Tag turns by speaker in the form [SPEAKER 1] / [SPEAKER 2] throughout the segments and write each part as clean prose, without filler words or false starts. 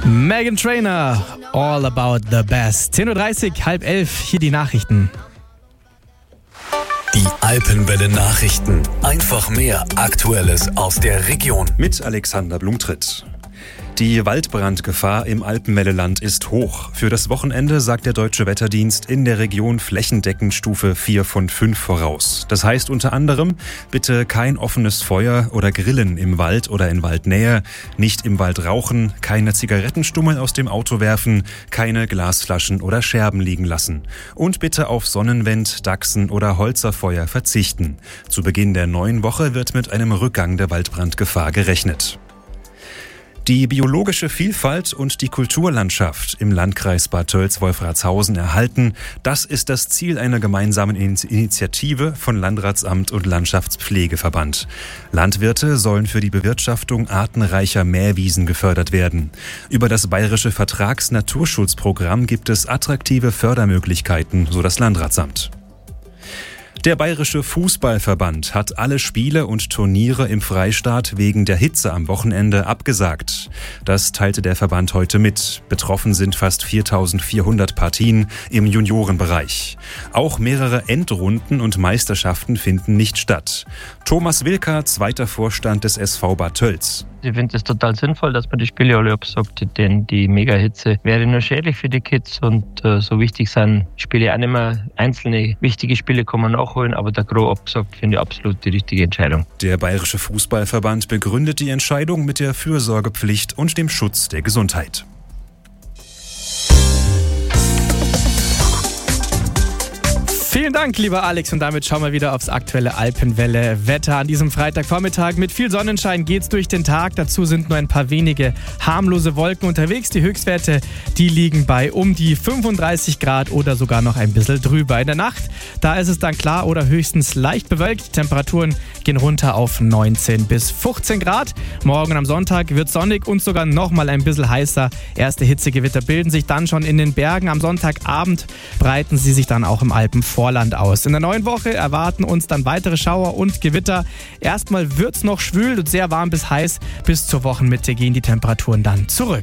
[SPEAKER 1] Meghan Trainor, All About the Best. 10.30 Uhr, 10:30, hier die Nachrichten.
[SPEAKER 2] Die Alpenwelle Nachrichten. Einfach mehr Aktuelles aus der Region.
[SPEAKER 3] Mit Alexander Blumtritt. Die Waldbrandgefahr im Alpenwelleland ist hoch. Für das Wochenende sagt der Deutsche Wetterdienst in der Region flächendeckend Stufe 4 von 5 voraus. Das heißt unter anderem, bitte kein offenes Feuer oder Grillen im Wald oder in Waldnähe, nicht im Wald rauchen, keine Zigarettenstummel aus dem Auto werfen, keine Glasflaschen oder Scherben liegen lassen. Und bitte auf Sonnenwend, Dachsen oder Holzerfeuer verzichten. Zu Beginn der neuen Woche wird mit einem Rückgang der Waldbrandgefahr gerechnet. Die biologische Vielfalt und die Kulturlandschaft im Landkreis Bad Tölz-Wolfratshausen erhalten, das ist das Ziel einer gemeinsamen Initiative von Landratsamt und Landschaftspflegeverband. Landwirte sollen für die Bewirtschaftung artenreicher Mähwiesen gefördert werden. Über das bayerische Vertragsnaturschutzprogramm gibt es attraktive Fördermöglichkeiten, so das Landratsamt. Der Bayerische Fußballverband hat alle Spiele und Turniere im Freistaat wegen der Hitze am Wochenende abgesagt. Das teilte der Verband heute mit. Betroffen sind fast 4.400 Partien im Juniorenbereich. Auch mehrere Endrunden und Meisterschaften finden nicht statt. Thomas Wilker, zweiter Vorstand des SV Bad Tölz.
[SPEAKER 4] Ich finde es total sinnvoll, dass man die Spiele alle absagt, denn die Mega-Hitze wäre nur schädlich für die Kids und so wichtig sind Spiele auch nicht mehr. Einzelne wichtige Spiele kann man nachholen, aber der Gros absagt, finde ich absolut die richtige Entscheidung.
[SPEAKER 3] Der Bayerische Fußballverband begründet die Entscheidung mit der Fürsorgepflicht und dem Schutz der Gesundheit.
[SPEAKER 1] Vielen Dank, lieber Alex, und damit schauen wir wieder aufs aktuelle Alpenwelle-Wetter. An diesem Freitagvormittag mit viel Sonnenschein geht's durch den Tag. Dazu sind nur ein paar wenige harmlose Wolken unterwegs. Die Höchstwerte, die liegen bei um die 35 Grad oder sogar noch ein bisschen drüber. In der Nacht, da ist es dann klar oder höchstens leicht bewölkt. Die Temperaturen gehen runter auf 19 bis 15 Grad. Morgen am Sonntag wird sonnig und sogar noch mal ein bisschen heißer. Erste Hitzegewitter bilden sich dann schon in den Bergen. Am Sonntagabend breiten sie sich dann auch im Alpenvorland aus. In der neuen Woche erwarten uns dann weitere Schauer und Gewitter. Erstmal wird es noch schwül und sehr warm bis heiß. Bis zur Wochenmitte gehen die Temperaturen dann zurück.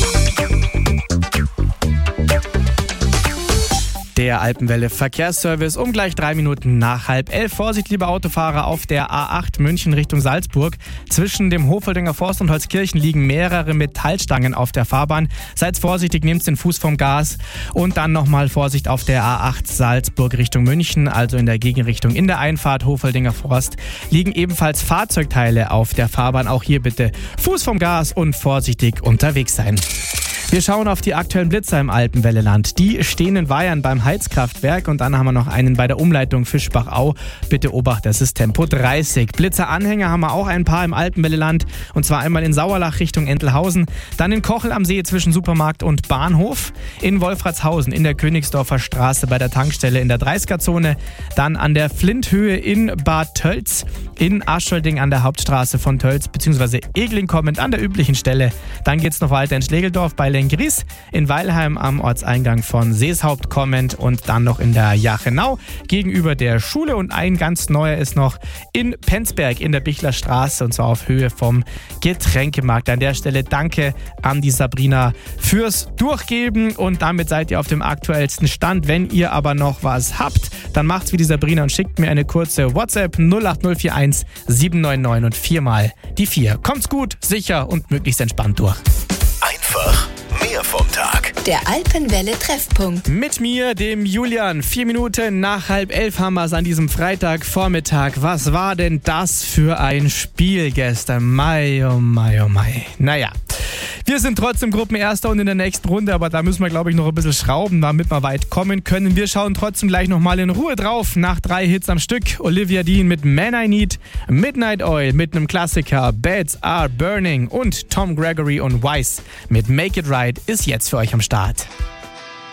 [SPEAKER 1] Der Alpenwelle Verkehrsservice um gleich 3 Minuten nach 10:30. Vorsicht, liebe Autofahrer, auf der A8 München Richtung Salzburg. Zwischen dem Hofeldinger Forst und Holzkirchen liegen mehrere Metallstangen auf der Fahrbahn. Seid vorsichtig, nehmt den Fuß vom Gas. Und dann nochmal Vorsicht auf der A8 Salzburg Richtung München, also in der Gegenrichtung. In der Einfahrt Hofeldinger Forst liegen ebenfalls Fahrzeugteile auf der Fahrbahn. Auch hier bitte Fuß vom Gas und vorsichtig unterwegs sein. Wir schauen auf die aktuellen Blitzer im Alpenwelleland. Die stehen in Weyern beim Heizkraftwerk und dann haben wir noch einen bei der Umleitung Fischbach-Au. Bitte Obacht, das ist Tempo 30. Blitzeranhänger haben wir auch ein paar im Alpenwelleland und zwar einmal in Sauerlach Richtung Entelhausen, dann in Kochel am See zwischen Supermarkt und Bahnhof, in Wolfratshausen in der Königsdorfer Straße bei der Tankstelle in der 30er-Zone, dann an der Flinthöhe in Bad Tölz, in Aschölding an der Hauptstraße von Tölz bzw. Egling kommend an der üblichen Stelle. Dann geht's noch weiter in Schlegeldorf bei Gries, in Weilheim am Ortseingang von Seeshaupt kommend und dann noch in der Jachenau gegenüber der Schule und ein ganz neuer ist noch in Penzberg in der Bichler Straße und zwar auf Höhe vom Getränkemarkt. An der Stelle danke an die Sabrina fürs Durchgeben und damit seid ihr auf dem aktuellsten Stand. Wenn ihr aber noch was habt, dann macht's wie die Sabrina und schickt mir eine kurze WhatsApp 08041 799 und 4 mal die 4. Kommt's gut, sicher und möglichst entspannt durch.
[SPEAKER 2] Einfach mehr vom Tag.
[SPEAKER 5] Der Alpenwelle Treffpunkt.
[SPEAKER 1] Mit mir, dem Julian. 4 Minuten nach 10:30 haben wir es an diesem Freitagvormittag. Was war denn das für ein Spiel gestern? Mai, oh Mai, oh Mai. Naja, wir sind trotzdem Gruppenerster und in der nächsten Runde, aber da müssen wir, glaube ich, noch ein bisschen schrauben, damit wir weit kommen können. Wir schauen trotzdem gleich nochmal in Ruhe drauf. Nach 3 Hits am Stück. Olivia Dean mit Man I Need, Midnight Oil mit einem Klassiker, Beds Are Burning und Tom Gregory und Weiss mit Make It Right ist jetzt für euch am Start.